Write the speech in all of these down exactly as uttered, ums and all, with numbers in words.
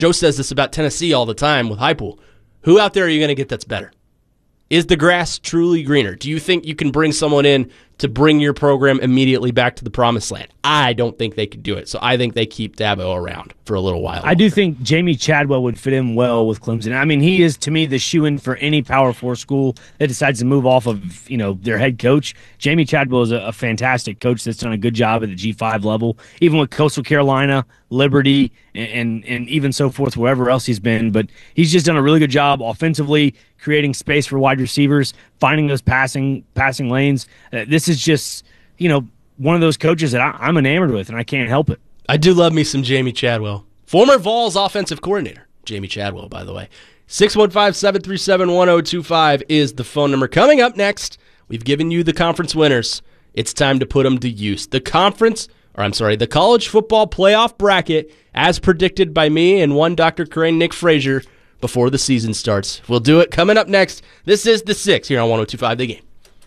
Joe says this about Tennessee all the time with Heupel. Who out there are you going to get that's better? Is the grass truly greener? Do you think you can bring someone in to bring your program immediately back to the promised land? I don't think they could do it. So I think they keep Dabo around for a little while. I do think Jamie Chadwell would fit in well with Clemson. I mean, he is, to me, the shoo-in for any Power Four school that decides to move off of, you know, their head coach. Jamie Chadwell is a, a fantastic coach that's done a good job at the G five level, even with Coastal Carolina, Liberty, and, and, and even so forth, wherever else he's been. But he's just done a really good job offensively, creating space for wide receivers, finding those passing passing lanes. Uh, this is just, you know, one of those coaches that I, I'm enamored with, and I can't help it. I do love me some Jamie Chadwell. Former Vols offensive coordinator, Jamie Chadwell, by the way. six one five, seven three seven, one oh two five is the phone number. Coming up next, we've given you the conference winners. It's time to put them to use. The conference, or I'm sorry, the college football playoff bracket, as predicted by me and one Doctor Crane, Nick Frazier, before the season starts. We'll do it coming up next. This is The Six here on one oh two five The Game.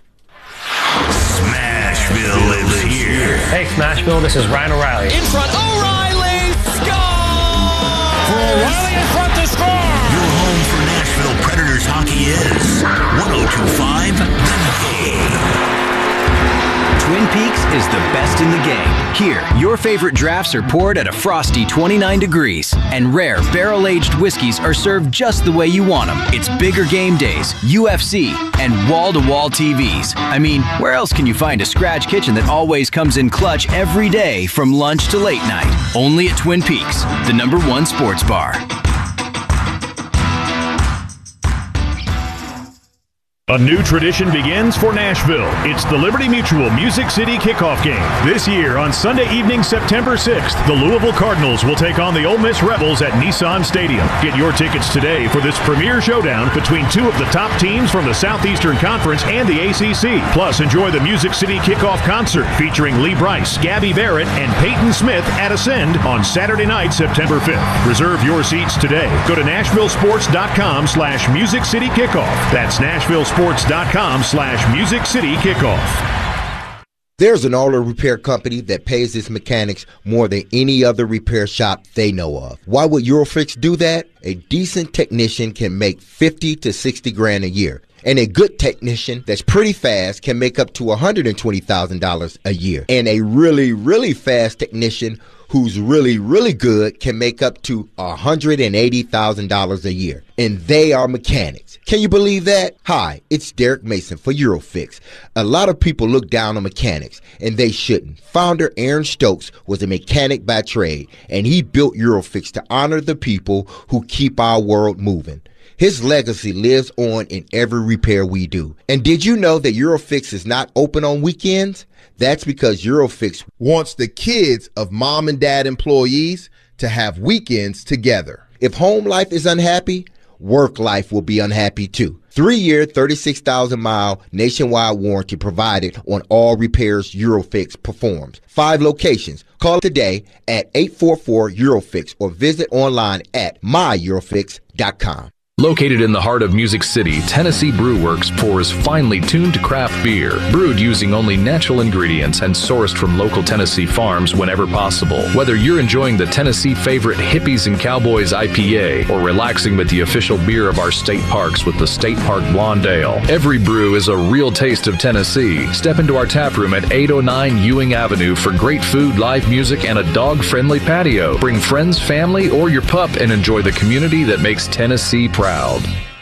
Smashville lives here. Hey, Smashville, this is Ryan O'Reilly. In front, O'Reilly, score! For O'Reilly in front to score! Your home for Nashville Predators hockey is one oh two five The Game. Twin Peaks is the best in the game. Here, your favorite drafts are poured at a frosty twenty-nine degrees, and rare barrel-aged whiskeys are served just the way you want them. It's bigger game days, U F C, and wall-to-wall T Vs. I mean, where else can you find a scratch kitchen that always comes in clutch every day from lunch to late night? Only at Twin Peaks, the number one sports bar. A new tradition begins for Nashville. It's the Liberty Mutual Music City Kickoff Game. This year, on Sunday evening, September sixth, the Louisville Cardinals will take on the Ole Miss Rebels at Nissan Stadium. Get your tickets today for this premier showdown between two of the top teams from the Southeastern Conference and the A C C. Plus, enjoy the Music City Kickoff Concert featuring Lee Brice, Gabby Barrett, and Peyton Smith at Ascend on Saturday night, September fifth. Reserve your seats today. Go to nashvillesports.com slash Music City Kickoff. That's Nashville Sports.com slash Music City Kickoff. There's an auto repair company that pays its mechanics more than any other repair shop they know of. Why would Eurofix do that? A decent technician can make fifty to sixty grand a year. And a good technician that's pretty fast can make up to one hundred twenty thousand dollars a year. And a really, really fast technician who's really, really good can make up to one hundred eighty thousand dollars a year. And they are mechanics. Can you believe that? Hi, it's Derek Mason for Eurofix. A lot of people look down on mechanics, and they shouldn't. Founder Aaron Stokes was a mechanic by trade, and he built Eurofix to honor the people who keep our world moving. His legacy lives on in every repair we do. And did you know that Eurofix is not open on weekends? That's because Eurofix wants the kids of mom and dad employees to have weekends together. If home life is unhappy, work life will be unhappy too. Three-year, thirty-six thousand mile nationwide warranty provided on all repairs Eurofix performs. Five locations. Call today at eight four four Eurofix or visit online at my eurofix dot com. Located in the heart of Music City, Tennessee Brew Works pours finely tuned craft beer, brewed using only natural ingredients and sourced from local Tennessee farms whenever possible. Whether you're enjoying the Tennessee favorite Hippies and Cowboys I P A or relaxing with the official beer of our state parks with the State Park Blonde Ale, every brew is a real taste of Tennessee. Step into our tap room at eight oh nine Ewing Avenue for great food, live music, and a dog-friendly patio. Bring friends, family, or your pup and enjoy the community that makes Tennessee proud. Proud.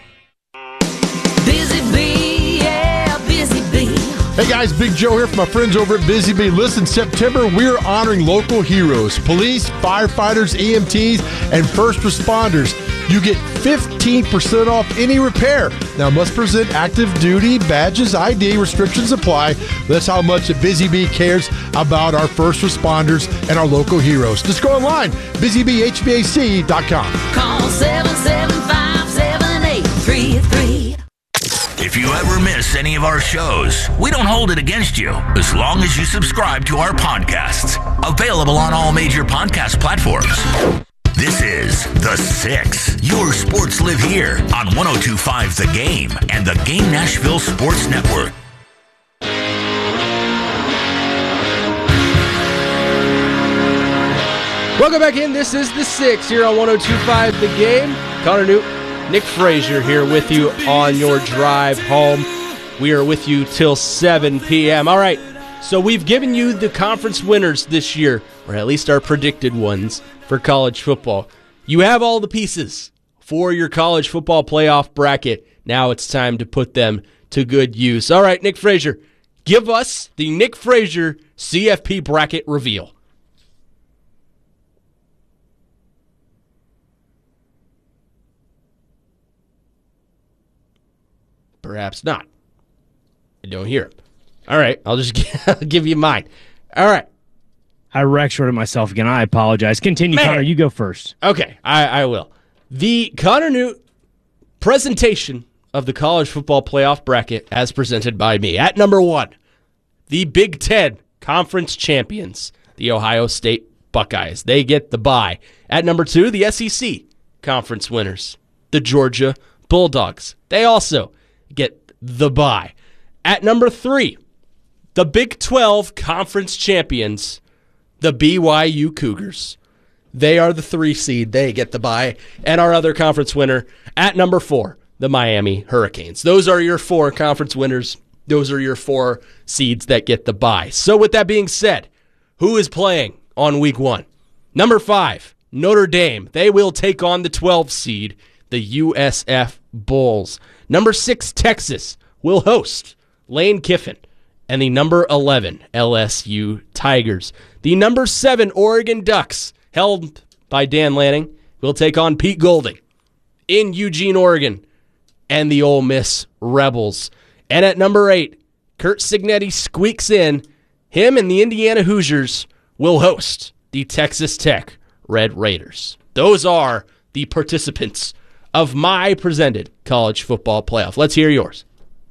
Busy Bee, yeah, Busy Bee. Hey guys, Big Joe here from my friends over at Busy Bee. Listen, September, we're honoring local heroes, police, firefighters, E M Ts, and first responders. You get fifteen percent off any repair. Now, must present active duty badges, I D, restrictions apply. That's how much that Busy Bee cares about our first responders and our local heroes. Just go online, busy bee h v a c dot com. Call seven seven five, seven eight three three. If you ever miss any of our shows, we don't hold it against you as long as you subscribe to our podcasts. Available on all major podcast platforms. This is The Six. Your sports live here on one oh two five The Game and the Game Nashville Sports Network. Welcome back in. This is The Six here on one oh two point five The Game. Connor Newton, Nick Frazier here with you on your drive home. We are with you till seven p.m. All right, so we've given you the conference winners this year, or at least our predicted ones for college football. You have all the pieces for your college football playoff bracket. Now it's time to put them to good use. All right, Nick Frazier, give us the Nick Frazier C F P bracket reveal. Perhaps not. I don't hear him. All right, I'll just give you mine. All right. I wreck-shorted myself again. I apologize. Continue, Man. Connor. You go first. Okay, I, I will. The Connor Newt presentation of the college football playoff bracket as presented by me. At number one, the Big Ten Conference champions, the Ohio State Buckeyes. They get the bye. At number two, the S E C Conference winners, the Georgia Bulldogs. They also get the bye. At number three, the Big twelve Conference champions, the B Y U Cougars. They are the three seed. They get the bye. And our other conference winner at number four, the Miami Hurricanes. Those are your four conference winners. Those are your four seeds that get the bye. So with that being said, who is playing on week one? Number five, Notre Dame. They will take on the twelve seed, the U S F Bulls. Number six, Texas will host Lane Kiffin and the number eleven L S U Tigers. The number seven Oregon Ducks, held by Dan Lanning, will take on Pete Golding in Eugene, Oregon, and the Ole Miss Rebels. And at number eight, Curt Cignetti squeaks in. Him and the Indiana Hoosiers will host the Texas Tech Red Raiders. Those are the participants of my presented college football playoff. Let's hear yours.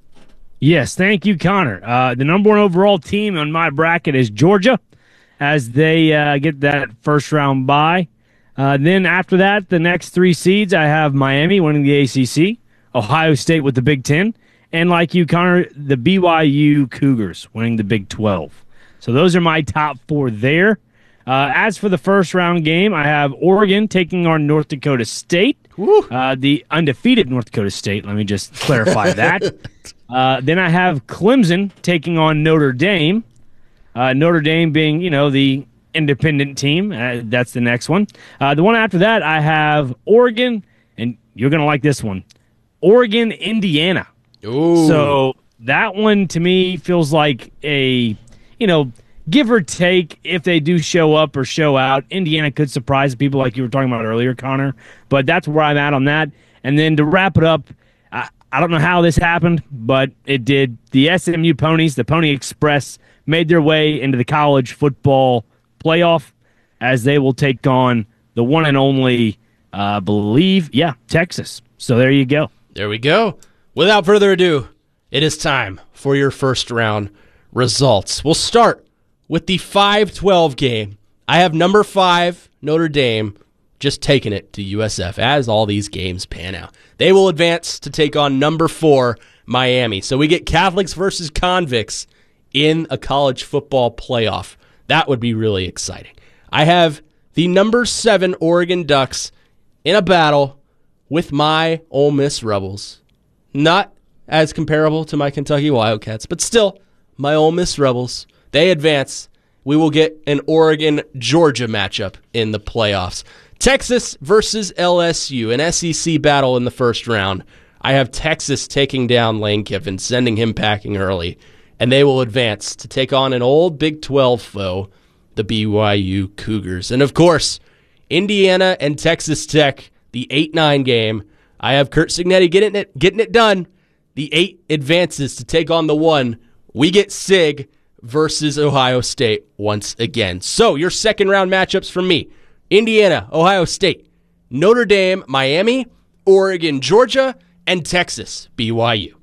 Yes, thank you, Connor. Uh, the number one overall team on my bracket is Georgia, as they uh, get that first round bye. Uh, then after that, the next three seeds, I have Miami winning the A C C, Ohio State with the Big Ten, and like you, Connor, the B Y U Cougars winning the Big twelve. So those are my top four there. Uh, as for the first round game, I have Oregon taking on North Dakota State, uh, the undefeated North Dakota State. Let me just clarify that. Uh, then I have Clemson taking on Notre Dame. Uh, Notre Dame being, you know, the independent team. Uh, that's the next one. Uh, the one after that, I have Oregon, and you're going to like this one, Oregon, Indiana. Ooh. So that one, to me, feels like a, you know, give or take, if they do show up or show out, Indiana could surprise people like you were talking about earlier, Connor. But that's where I'm at on that. And then to wrap it up, I, I don't know how this happened, but it did. The S M U Ponies, the Pony Express, made their way into the college football playoff as they will take on the one and only, I uh, believe, yeah, Texas. So there you go. There we go. Without further ado, it is time for your first round results. We'll start with the five twelve game. I have number five, Notre Dame, just taking it to U S F as all these games pan out. They will advance to take on number four, Miami. So we get Catholics versus convicts in a college football playoff. That would be really exciting. I have the number seven Oregon Ducks in a battle with my Ole Miss Rebels. Not as comparable to my Kentucky Wildcats, but still, my Ole Miss Rebels. They advance. We will get an Oregon-Georgia matchup in the playoffs. Texas versus L S U, an S E C battle in the first round. I have Texas taking down Lane Kiffin, sending him packing early, and they will advance to take on an old Big twelve foe, the B Y U Cougars. And of course, Indiana and Texas Tech, the eight nine game. I have Curt Cignetti getting it, getting it done. The eight advances to take on the one. We get Sig versus Ohio State once again. So your second round matchups from me: Indiana, Ohio State, Notre Dame, Miami, Oregon, Georgia, and Texas, B Y U.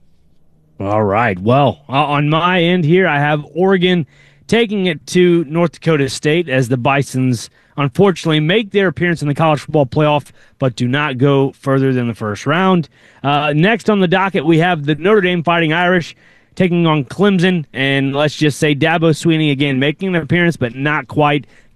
All right. Well, uh, on my end here, I have Oregon taking it to North Dakota State as the Bisons unfortunately make their appearance in the college football playoff, but do not go further than the first round. Uh, next on the docket, we have the Notre Dame Fighting Irish taking on Clemson, and let's just say Dabo Swinney again making an appearance, but not quite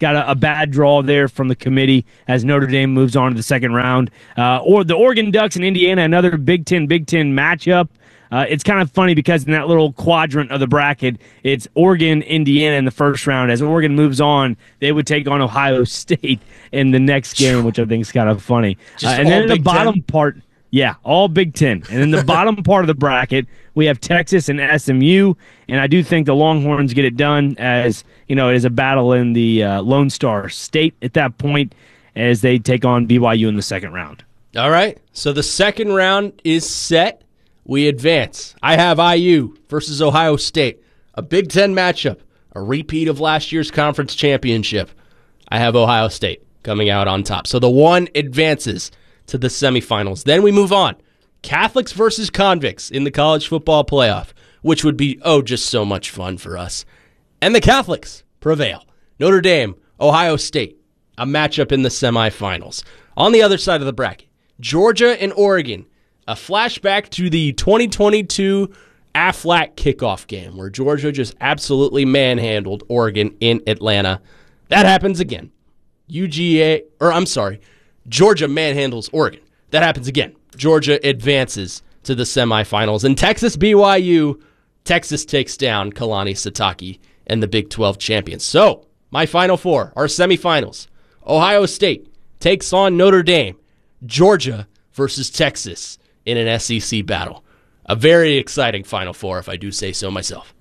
got a, a bad draw there from the committee as Notre Dame moves on to the second round. Uh, or the Oregon Ducks and Indiana, another Big Ten, Big Ten matchup. Uh, it's kind of funny because in that little quadrant of the bracket, it's Oregon, Indiana in the first round. As Oregon moves on, they would take on Ohio State in the next game, which I think is kind of funny. Uh, and then in the bottom part, yeah, all Big Ten. And in the bottom part of the bracket, we have Texas and S M U. And I do think the Longhorns get it done as, you know, it is a battle in the uh, Lone Star State at that point as they take on B Y U in the second round. All right. So the second round is set. We advance. I have I U versus Ohio State, a Big Ten matchup, a repeat of last year's conference championship. I have Ohio State coming out on top. So the one advances to the semifinals. Then we move on. Catholics versus convicts in the college football playoff, which would be, oh, just so much fun for us. And the Catholics prevail. Notre Dame, Ohio State, a matchup in the semifinals. On the other side of the bracket, Georgia and Oregon, a flashback to the twenty twenty-two A F L A C kickoff game where Georgia just absolutely manhandled Oregon in Atlanta. That happens again. U G A, or I'm sorry, Georgia manhandles Oregon. That happens again. Georgia advances to the semifinals. And Texas B Y U, Texas takes down Kalani Sitake and the Big twelve champions. So, my Final Four, our semifinals. Ohio State takes on Notre Dame. Georgia versus Texas in an S E C battle. A very exciting Final Four, if I do say so myself.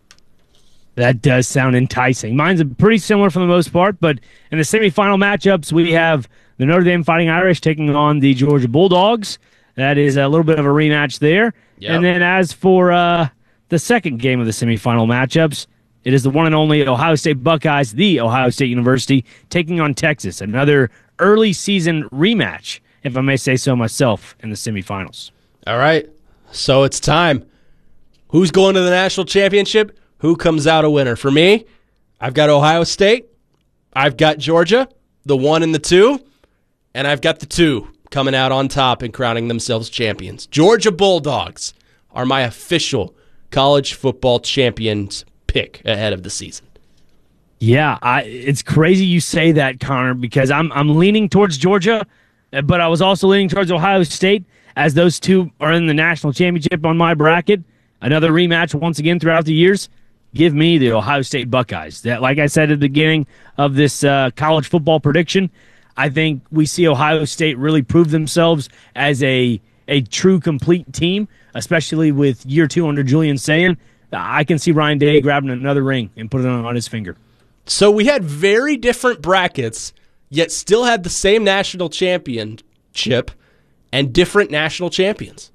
That does sound enticing. Mine's pretty similar for the most part, but in the semifinal matchups, we have the Notre Dame Fighting Irish taking on the Georgia Bulldogs. That is a little bit of a rematch there. Yep. And then as for uh, the second game of the semifinal matchups, it is the one and only Ohio State Buckeyes, the Ohio State University, taking on Texas. Another early season rematch, if I may say so myself, in the semifinals. All right, so it's time. Who's going to the national championship? Who comes out a winner? For me, I've got Ohio State, I've got Georgia, the one and the two, and I've got the two coming out on top and crowning themselves champions. Georgia Bulldogs are my official college football champions pick ahead of the season. Yeah, I, it's crazy you say that, Connor, because I'm I'm leaning towards Georgia, but I was also leaning towards Ohio State, as those two are in the national championship on my bracket. Another rematch once again throughout the years. Give me the Ohio State Buckeyes. That, like I said at the beginning of this uh, college football prediction, I think we see Ohio State really prove themselves as a a true complete team, especially with year two under Julian Sayin. I can see Ryan Day grabbing another ring and putting it on his finger. So we had very different brackets, yet still had the same national championship and different national champions.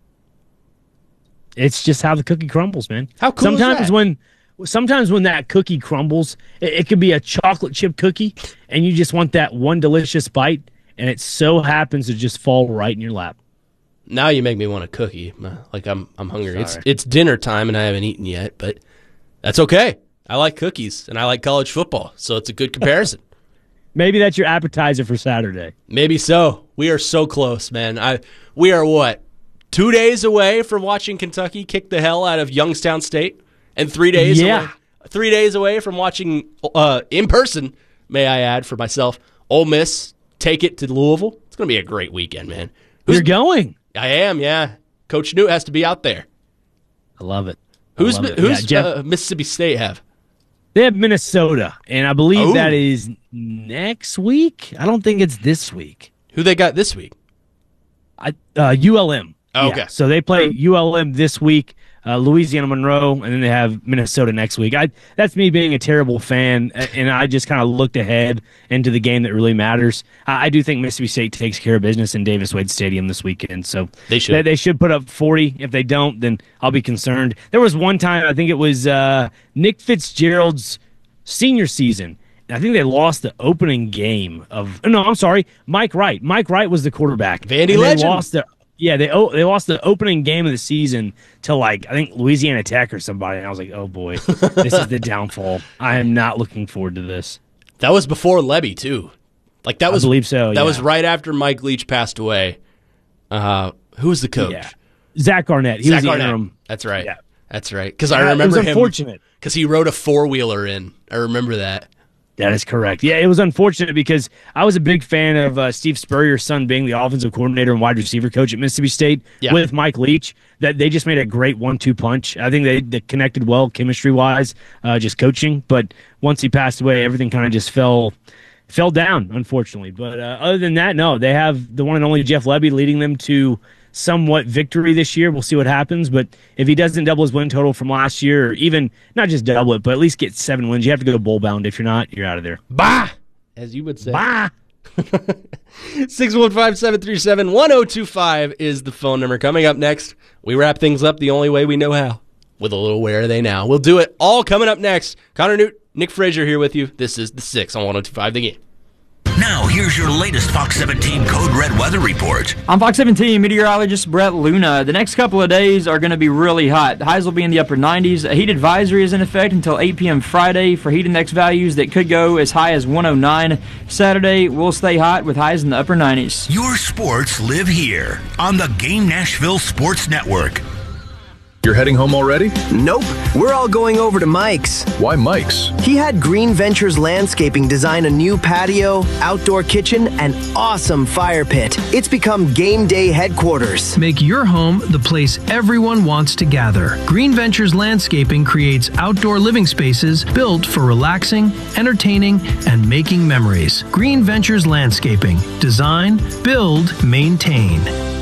It's just how the cookie crumbles, man. How cool sometimes is that? when sometimes when that cookie crumbles, it, it could be a chocolate chip cookie, and you just want that one delicious bite, and it so happens to just fall right in your lap. Now you make me want a cookie. Like I'm I'm hungry. Sorry. It's it's dinner time and I haven't eaten yet, but that's okay. I like cookies and I like college football, so it's a good comparison. Maybe that's your appetizer for Saturday. Maybe so. We are so close, man. I we are what? Two days away from watching Kentucky kick the hell out of Youngstown State, and three days yeah. away, three days away from watching uh, in person, may I add for myself, Ole Miss take it to Louisville. It's going to be a great weekend, man. Who's, You're going? I am, yeah. Coach Newt has to be out there. I love it. I Who's love it. who's yeah, Jeff, uh, Mississippi State have? They have Minnesota, and I believe Ooh. that is next week. I don't think it's this week. Who they got this week? I, uh, U L M. Oh, okay. Yeah, so they play U L M this week, uh, Louisiana Monroe, and then they have Minnesota next week. I That's me being a terrible fan, and I just kind of looked ahead into the game that really matters. I, I do think Mississippi State takes care of business in Davis-Wade Stadium this weekend, so they should. They, they should put up forty. If they don't, then I'll be concerned. There was one time, I think it was uh, Nick Fitzgerald's senior season, I think they lost the opening game of. No, I'm sorry, Mike Wright. Mike Wright was the quarterback. Vandy legend. They lost the, yeah, they oh, they lost the opening game of the season to like I think Louisiana Tech or somebody. And I was like, oh boy, this is the downfall. I am not looking forward to this. That was before Levy too. Like that was. I believe so. That yeah. was right after Mike Leach passed away. Uh, who was the coach? Yeah. Zach Arnett. He Zach was the Arnett. interim. That's right. Yeah. That's right. Because I Yeah, remember it was him. unfortunate. Because he rode a four wheeler in. I remember that. That is correct. Yeah, it was unfortunate because I was a big fan of uh, Steve Spurrier's son being the offensive coordinator and wide receiver coach at Mississippi State yeah. with Mike Leach. That they just made a great one two punch. I think they, they connected well chemistry-wise, uh, just coaching. But once he passed away, everything kind of just fell fell down, unfortunately. But uh, other than that, no, they have the one and only Jeff Lebby leading them to somewhat victory this year. We'll see what happens, but if he doesn't double his win total from last year, or even not just double it, but at least get seven wins, you have to go bowl bound. If you're not, you're out of there. Bah! As you would say. Bah! six one five, seven three seven, one oh two five is the phone number. Coming up next, we wrap things up the only way we know how, with a little Where Are They Now. We'll do it all coming up next. Connor Newt, Nick Frazier here with you. This is The Six on one oh two five The Game. Now, here's your latest Fox seventeen Code Red weather report. I'm Fox seventeen meteorologist Brett Luna. The next couple of days are going to be really hot. Highs will be in the upper nineties. A heat advisory is in effect until eight p.m. Friday for heat index values that could go as high as one oh nine. Saturday will stay hot with highs in the upper nineties. Your sports live here on the Game Nashville Sports Network. You're heading home already? Nope. We're all going over to Mike's. Why Mike's? He had Green Ventures Landscaping design a new patio, outdoor kitchen, and awesome fire pit. It's become game day headquarters. Make your home the place everyone wants to gather. Green Ventures Landscaping creates outdoor living spaces built for relaxing, entertaining, and making memories. Green Ventures Landscaping. Design, build, maintain.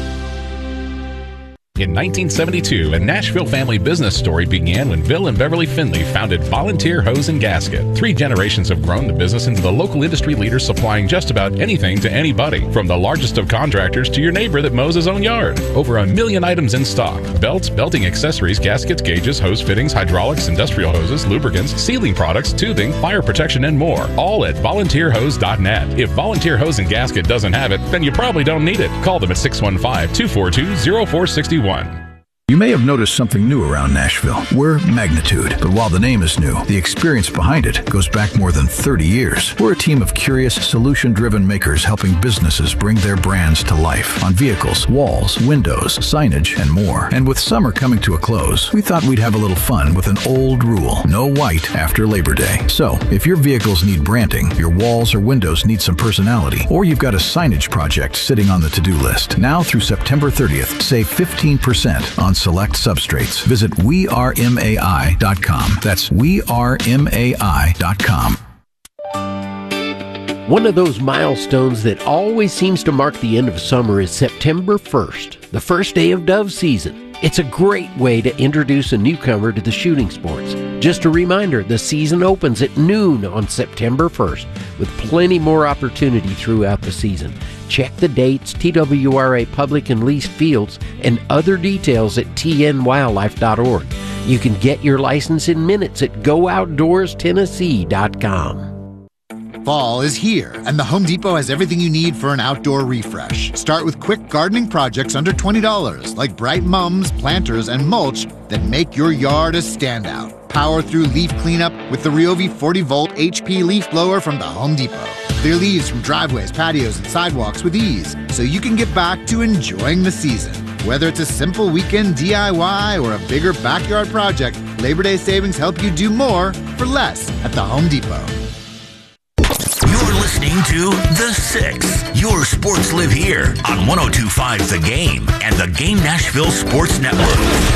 In nineteen seventy-two, a Nashville family business story began when Bill and Beverly Finley founded Volunteer Hose and Gasket. Three generations have grown the business into the local industry leader supplying just about anything to anybody, from the largest of contractors to your neighbor that mows his own yard. Over a million items in stock: belts, belting accessories, gaskets, gauges, hose fittings, hydraulics, industrial hoses, lubricants, sealing products, tubing, fire protection, and more. All at volunteer hose dot net. If Volunteer Hose and Gasket doesn't have it, then you probably don't need it. Call them at six one five, two four two, oh four six one. You may have noticed something new around Nashville. We're Magnitude, but while the name is new, the experience behind it goes back more than thirty years. We're a team of curious, solution-driven makers helping businesses bring their brands to life on vehicles, walls, windows, signage, and more. And with summer coming to a close, we thought we'd have a little fun with an old rule: no white after Labor Day. So, if your vehicles need branding, your walls or windows need some personality, or you've got a signage project sitting on the to-do list, now through September thirtieth, save fifteen percent on select substrates. Visit we are M A I dot com. That's we are M A I dot com. One of those milestones that always seems to mark the end of summer is September first, the first day of dove season. It's a great way to introduce a newcomer to the shooting sports. Just a reminder, the season opens at noon on September first, with plenty more opportunity throughout the season. Check the dates, T W R A public and leased fields, and other details at T N wildlife dot org. You can get your license in minutes at go outdoors tennessee dot com. Fall is here, and the Home Depot has everything you need for an outdoor refresh. Start with quick gardening projects under twenty dollars, like bright mums, planters, and mulch that make your yard a standout. Power through leaf cleanup with the Ryobi forty volt H P leaf blower from the Home Depot. Clear leaves from driveways, patios, and sidewalks with ease, so you can get back to enjoying the season. Whether it's a simple weekend D I Y or a bigger backyard project, Labor Day savings help you do more for less at the Home Depot. You're listening to The Six. Your sports live here on one oh two point five The Game and the Game Nashville Sports Network.